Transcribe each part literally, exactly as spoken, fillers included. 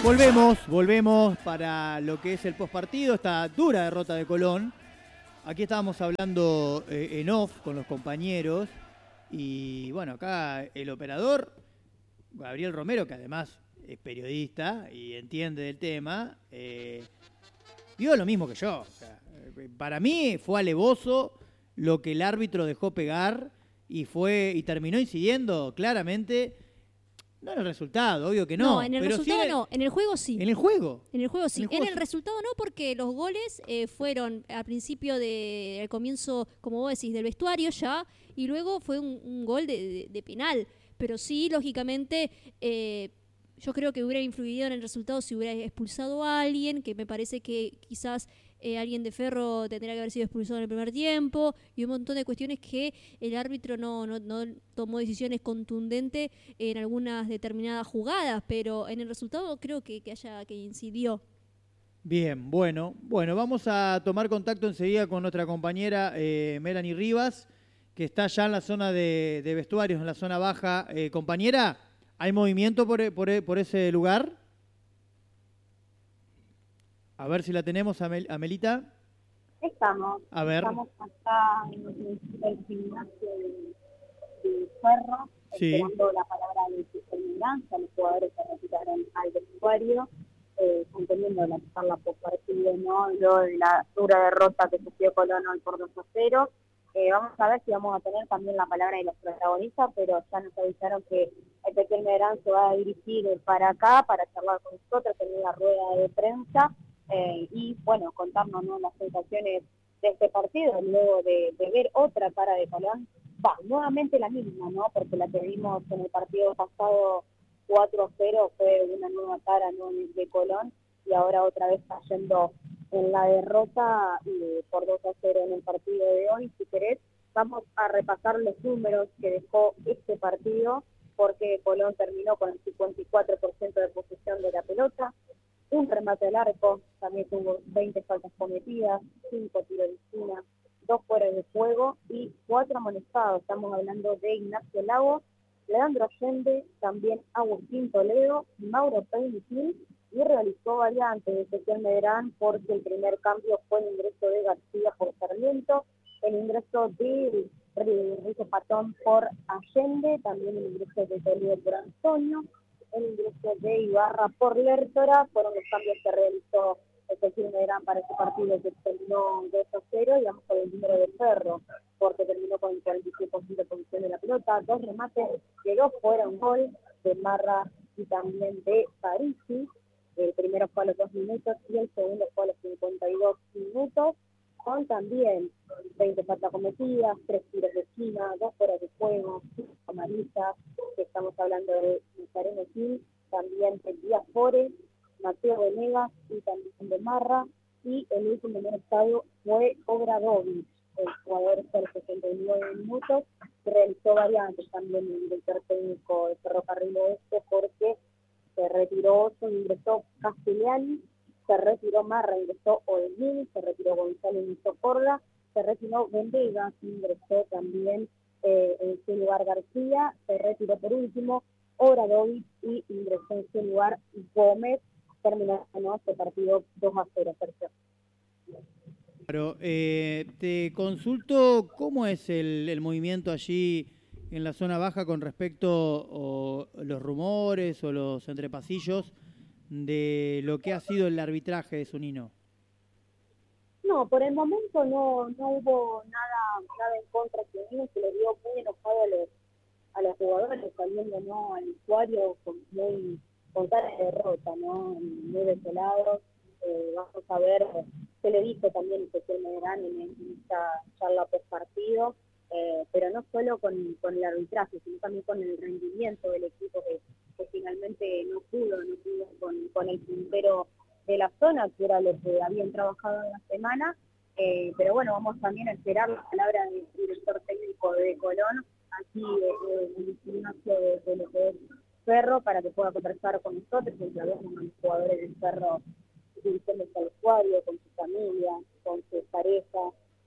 Volvemos, volvemos para lo que es el postpartido, esta dura derrota de Colón. Aquí estábamos hablando eh, en off con los compañeros y bueno, acá el operador, Gabriel Romero, que además es periodista y entiende del tema, eh, vio lo mismo que yo. O sea, para mí fue alevoso lo que el árbitro dejó pegar y fue y terminó incidiendo claramente. No en el resultado, obvio que no. No, en el pero resultado sí en el, no, en el juego sí. ¿En el juego? En el juego sí. En el, juego en el sí. resultado no, porque los goles eh, fueron al principio de, al comienzo, como vos decís, del vestuario ya, y luego fue un, un gol de, de, de penal. Pero sí, lógicamente, eh, yo creo que hubiera influido en el resultado si hubiera expulsado a alguien, que me parece que quizás eh, alguien de Ferro tendría que haber sido expulsado en el primer tiempo, y un montón de cuestiones que el árbitro no, no, no tomó decisiones contundentes en algunas determinadas jugadas, pero en el resultado creo que, que haya que incidió. Bien, bueno, bueno, vamos a tomar contacto enseguida con nuestra compañera eh, Melanie Rivas, que está ya en la zona de, de vestuarios, en la zona baja. Eh, compañera, ¿hay movimiento por, por, por ese lugar? A ver si la tenemos, Amel, Amelita. Estamos, a ver. estamos acá en el gimnasio de, de Ferro, sí. esperando la palabra de terminancia. Los jugadores se retiraron al vestuario, eh, conteniendo la charla por partido, ¿no? Luego de la dura derrota que sufrió Colón hoy por dos a cero. Eh, vamos a ver si vamos a tener también la palabra de los protagonistas, pero ya nos avisaron que Ezequiel Medrano se va a dirigir para acá para charlar con nosotros en una rueda de prensa. Eh, y bueno, contarnos, ¿no?, las sensaciones de este partido, luego de, de ver otra cara de Colón, va, nuevamente la misma, ¿no?, porque la que vimos en el partido pasado cuatro a cero fue una nueva cara, ¿no?, de Colón, y ahora otra vez cayendo en la derrota eh, por dos a cero en el partido de hoy. Si querés, vamos a repasar los números que dejó este partido, porque Colón terminó con el cincuenta y cuatro por ciento de posesión de la pelota, un remate al arco, también tuvo veinte faltas cometidas, cinco tiros de esquina, dos fuera de juego y cuatro amonestados. Estamos hablando de Ignacio Lago, Leandro Allende, también Agustín Toledo, Mauro Peintil, y realizó variantes de Ezequiel Medrano porque el primer cambio fue el ingreso de García por Sarmiento, el ingreso de Rizo Patón por Allende, también el ingreso de Toledo por Antonio, el ingreso de Ibarra por Lertora. Fueron los cambios que realizó Ezequiel Medrano para este partido que terminó dos a cero, y vamos con el número de Ferro, porque terminó con el cuarenta y seis por ciento de posición de la pelota, dos remates, que dos fueron gol de Marra y también de Parisi. El primero fue a los dos minutos y el segundo fue a los cincuenta y dos minutos, con también veinte faltas cometidas, tres tiros de esquina, dos fuera de juego, cinco amarillas, que estamos hablando de Nazareno Gil, también de Díaz Fore, Mateo Venegas y también de Marra, y el último en el estadio fue Obradovic, el jugador de los sesenta y nueve minutos, que realizó variantes también el director técnico de Ferrocarril Oeste, porque se retiró, se ingresó Castellani, se retiró Marra, ingresó Odemil, se retiró Gonzalo, ingresó Corda, se retiró Vendegas, ingresó también eh, en su lugar García, se retiró por último Obradovic y ingresó en su lugar Gómez. Terminó, ¿no?, este partido dos a cero, Sergio. Claro, eh, te consulto cómo es el, el movimiento allí en la zona baja con respecto a los rumores o los entrepasillos de lo que ha sido el arbitraje de Zunino. No, por el momento no no hubo nada nada en contra de Zunino. Se le dio muy enojado a los, a los jugadores saliendo, ¿no?, al usuario con muy con cara de derrota, ¿no?, muy desolados. Eh, vamos a ver, se le dijo también Ezequiel Medrano en, en esta charla post partido, eh, pero no solo con, con el arbitraje, sino también con el rendimiento del equipo que, que finalmente no pudo, no pudo con, con el puntero de la zona, que era lo que habían trabajado en la semana. Eh, pero bueno, vamos también a esperar la palabra del director técnico de Colón, aquí eh, en el gimnasio de, de lo que es Ferro, para que pueda conversar con nosotros, mientras vemos a los jugadores del Ferro dirigiéndose al usuario, con su familia, con su pareja,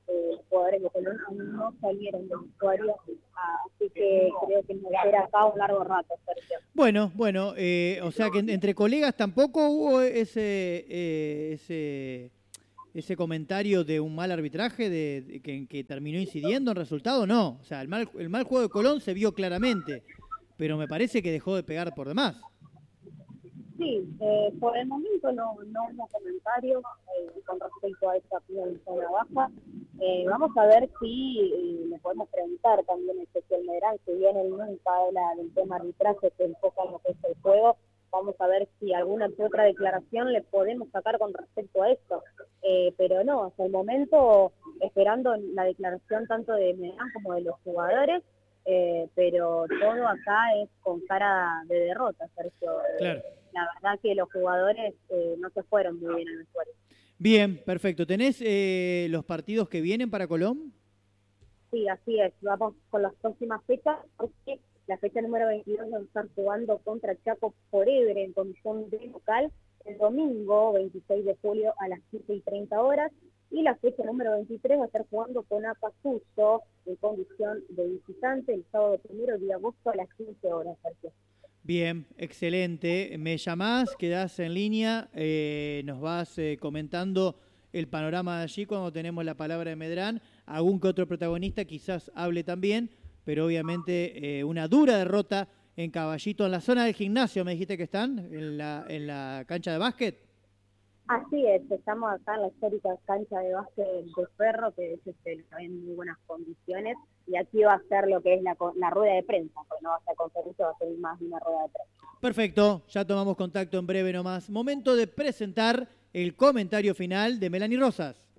eh, los jugadores de Colón aún no salieron del vestuario, así que creo que nos espera acá un largo rato, Sergio. Bueno, bueno, eh, o sea que entre colegas tampoco hubo ese eh, ese ese comentario de un mal arbitraje de, de que, que terminó incidiendo en resultado, no. O sea, el mal, el mal juego de Colón se vio claramente, pero me parece que dejó de pegar por demás. Sí, eh, por el momento no, no hubo comentarios eh, con respecto a esta acción en zona baja. Eh, vamos a ver si eh, le podemos preguntar también a Ezequiel Medrano, si bien él nunca habla del tema arbitraje, se enfoca en lo que es el juego. Vamos a ver si alguna que otra declaración le podemos sacar con respecto a esto. Eh, pero no, hasta el momento esperando la declaración tanto de Medrano como de los jugadores, eh, pero todo acá es con cara de derrota, Sergio. Claro. La verdad que los jugadores eh, no se fueron muy bien al vestuario. Bien, perfecto. ¿Tenés eh, los partidos que vienen para Colón? Sí, así es. Vamos con las próximas fechas, porque la fecha número veintidós vamos a estar jugando contra Chaco Forever en condición de local el domingo veintiséis de julio a las quince y treinta horas, y la fecha número veintitrés va a estar jugando con Acasuso en condición de visitante el sábado primero de agosto a las quince horas, Sergio. Bien, excelente. Me llamás, quedás en línea, eh, nos vas eh, comentando el panorama de allí cuando tenemos la palabra de Medrano. Algún que otro protagonista quizás hable también, pero obviamente eh, una dura derrota en Caballito, en la zona del gimnasio, me dijiste que están, en la, en la cancha de básquet. Así es, estamos acá en la histórica cancha de básquet de Ferro, que es este, en muy buenas condiciones, y aquí va a ser lo que es la, la rueda de prensa, porque no va a ser conferencia, va a ser más de una rueda de prensa. Perfecto, ya tomamos contacto en breve nomás. Momento de presentar el comentario final de Melanie Rosas.